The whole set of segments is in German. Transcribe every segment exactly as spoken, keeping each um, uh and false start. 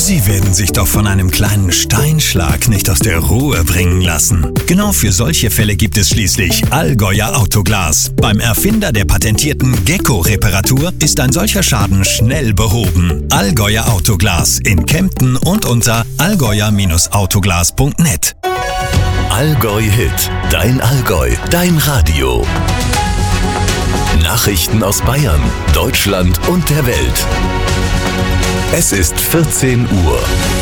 Sie werden sich doch von einem kleinen Steinschlag nicht aus der Ruhe bringen lassen. Genau für solche Fälle gibt es schließlich Allgäuer Autoglas. Beim Erfinder der patentierten Gecko-Reparatur ist ein solcher Schaden schnell behoben. Allgäuer Autoglas in Kempten und unter allgäuer Autoglas punkt net. Allgäu Hit, dein Allgäu, dein Radio. Nachrichten aus Bayern, Deutschland und der Welt. Es ist vierzehn Uhr.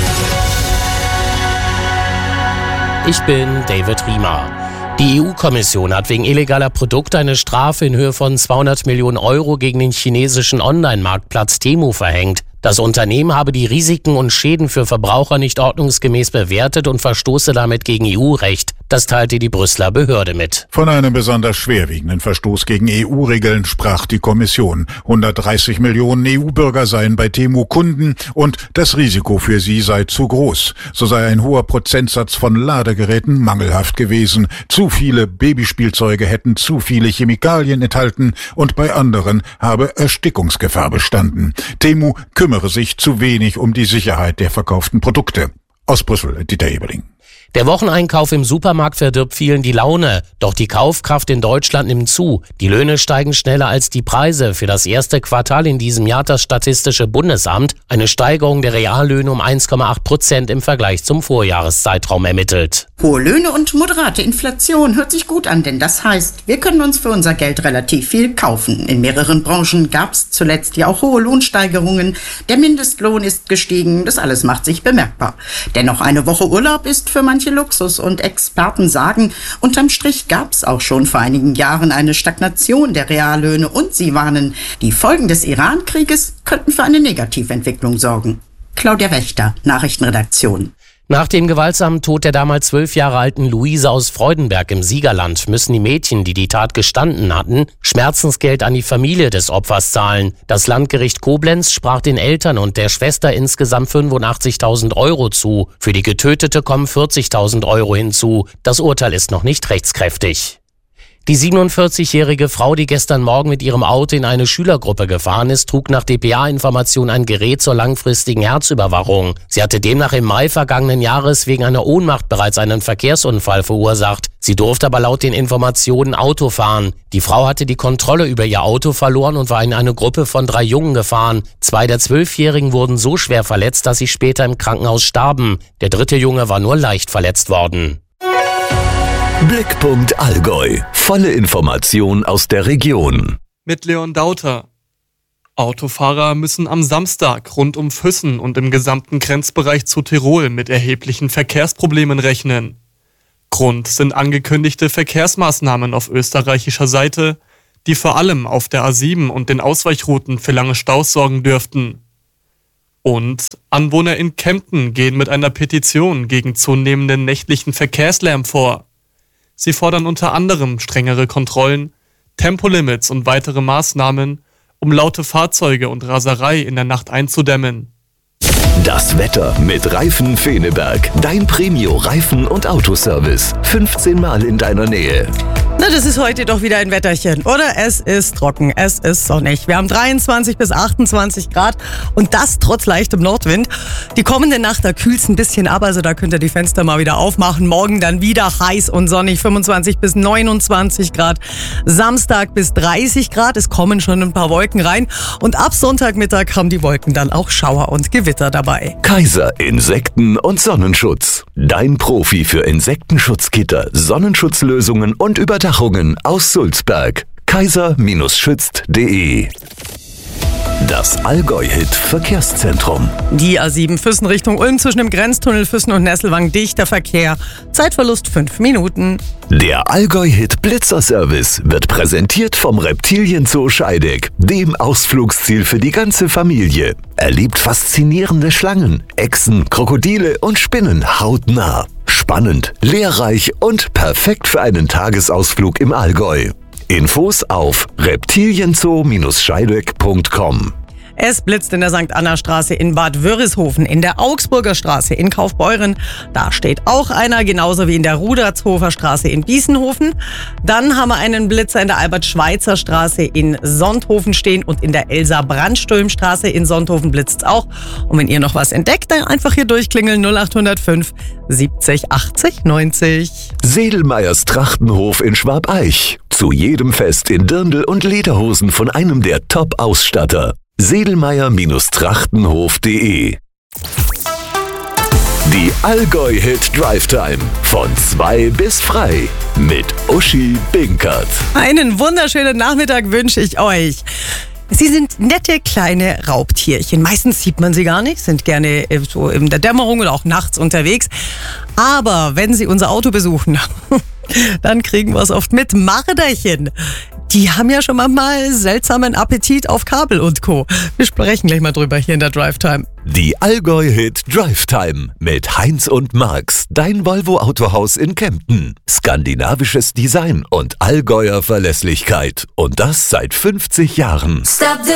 Ich bin David Riemer. Die E U-Kommission hat wegen illegaler Produkte eine Strafe in Höhe von zweihundert Millionen Euro gegen den chinesischen Online-Marktplatz Temu verhängt. Das Unternehmen habe die Risiken und Schäden für Verbraucher nicht ordnungsgemäß bewertet und verstoße damit gegen E U-Recht. Das teilte die Brüsseler Behörde mit. Von einem besonders schwerwiegenden Verstoß gegen E U-Regeln sprach die Kommission. hundertdreißig Millionen E U-Bürger seien bei Temu Kunden und das Risiko für sie sei zu groß. So sei ein hoher Prozentsatz von Ladegeräten mangelhaft gewesen. Zu viele Babyspielzeuge hätten zu viele Chemikalien enthalten und bei anderen habe Erstickungsgefahr bestanden. Temu kümmere sich zu wenig um die Sicherheit der verkauften Produkte. Aus Brüssel, Dieter Ebeling. Der Wocheneinkauf im Supermarkt verdirbt vielen die Laune. Doch die Kaufkraft in Deutschland nimmt zu. Die Löhne steigen schneller als die Preise. Für das erste Quartal in diesem Jahr hat das Statistische Bundesamt eine Steigerung der Reallöhne um eins Komma acht Prozent im Vergleich zum Vorjahreszeitraum ermittelt. Hohe Löhne und moderate Inflation hört sich gut an, denn das heißt, wir können uns für unser Geld relativ viel kaufen. In mehreren Branchen gab es zuletzt ja auch hohe Lohnsteigerungen. Der Mindestlohn ist gestiegen, das alles macht sich bemerkbar. Dennoch eine Woche Urlaub ist für manche Luxus und Experten sagen, unterm Strich gab es auch schon vor einigen Jahren eine Stagnation der Reallöhne und sie warnen, die Folgen des Iran-Krieges könnten für eine Negativentwicklung sorgen. Claudia Wächter, Nachrichtenredaktion. Nach dem gewaltsamen Tod der damals zwölf Jahre alten Luise aus Freudenberg im Siegerland müssen die Mädchen, die die Tat gestanden hatten, Schmerzensgeld an die Familie des Opfers zahlen. Das Landgericht Koblenz sprach den Eltern und der Schwester insgesamt fünfundachtzigtausend Euro zu. Für die Getötete kommen vierzigtausend Euro hinzu. Das Urteil ist noch nicht rechtskräftig. Die siebenundvierzigjährige Frau, die gestern Morgen mit ihrem Auto in eine Schülergruppe gefahren ist, trug nach D P A-Information ein Gerät zur langfristigen Herzüberwachung. Sie hatte demnach im Mai vergangenen Jahres wegen einer Ohnmacht bereits einen Verkehrsunfall verursacht. Sie durfte aber laut den Informationen Auto fahren. Die Frau hatte die Kontrolle über ihr Auto verloren und war in eine Gruppe von drei Jungen gefahren. Zwei der Zwölfjährigen wurden so schwer verletzt, dass sie später im Krankenhaus starben. Der dritte Junge war nur leicht verletzt worden. Blickpunkt Allgäu. Volle Information aus der Region. Mit Leon Dauter. Autofahrer müssen am Samstag rund um Füssen und im gesamten Grenzbereich zu Tirol mit erheblichen Verkehrsproblemen rechnen. Grund sind angekündigte Verkehrsmaßnahmen auf österreichischer Seite, die vor allem auf der A sieben und den Ausweichrouten für lange Staus sorgen dürften. Und Anwohner in Kempten gehen mit einer Petition gegen zunehmenden nächtlichen Verkehrslärm vor. Sie fordern unter anderem strengere Kontrollen, Tempolimits und weitere Maßnahmen, um laute Fahrzeuge und Raserei in der Nacht einzudämmen. Das Wetter mit Reifen Feneberg. Dein Premio-Reifen- und Autoservice. fünfzehn Mal in deiner Nähe. Na, das ist heute doch wieder ein Wetterchen, oder? Es ist trocken, es ist sonnig. Wir haben dreiundzwanzig bis achtundzwanzig Grad und das trotz leichtem Nordwind. Die kommende Nacht, da kühlt es ein bisschen ab, also da könnt ihr die Fenster mal wieder aufmachen. Morgen dann wieder heiß und sonnig, fünfundzwanzig bis neunundzwanzig Grad. Samstag bis dreißig Grad, es kommen schon ein paar Wolken rein. Und ab Sonntagmittag haben die Wolken dann auch Schauer und Gewitter dabei. Kaiser Insekten- und Sonnenschutz. Dein Profi für Insektenschutzgitter, Sonnenschutzlösungen und Überdachungen aus Sulzberg. kaiser schützt punkt de. Das Allgäu-Hit-Verkehrszentrum. Die A sieben Füssen Richtung Ulm zwischen dem Grenztunnel Füssen und Nesselwang dichter Verkehr. Zeitverlust fünf Minuten. Der Allgäu-Hit-Blitzerservice wird präsentiert vom Reptilienzoo Scheideck, dem Ausflugsziel für die ganze Familie. Erlebt faszinierende Schlangen, Echsen, Krokodile und Spinnen hautnah. Spannend, lehrreich und perfekt für einen Tagesausflug im Allgäu. Infos auf reptilienzoo Scheideck punkt com. Es blitzt in der Sankt Anna Straße in Bad Wörishofen, in der Augsburger Straße in Kaufbeuren. Da steht auch einer, genauso wie in der Rudertshofer Straße in Biesenhofen. Dann haben wir einen Blitzer in der Albert-Schweitzer Straße in Sonthofen stehen und in der Elsa-Brandstulm-Straße in Sonthofen blitzt auch. Und wenn ihr noch was entdeckt, dann einfach hier durchklingeln null acht null fünf siebzig achtzig neunzig. Sedelmeyers Trachtenhof in Schwabeich. Zu jedem Fest in Dirndl und Lederhosen von einem der Top-Ausstatter. sedelmeyer Trachtenhof punkt de. Die Allgäu-Hit Drive Time. Von zwei bis frei. Mit Uschi Binkert. Einen wunderschönen Nachmittag wünsche ich euch. Sie sind nette kleine Raubtierchen. Meistens sieht man sie gar nicht, sind gerne so in der Dämmerung oder auch nachts unterwegs. Aber wenn sie unser Auto besuchen, dann kriegen wir es oft mit. Marderchen, die haben ja schon manchmal seltsamen Appetit auf Kabel und Co. Wir sprechen gleich mal drüber hier in der Drive Time. Die Allgäu-Hit Drive Time mit Heinz und Max, dein Volvo-Autohaus in Kempten. Skandinavisches Design und Allgäuer Verlässlichkeit. Und das seit fünfzig Jahren. Stop the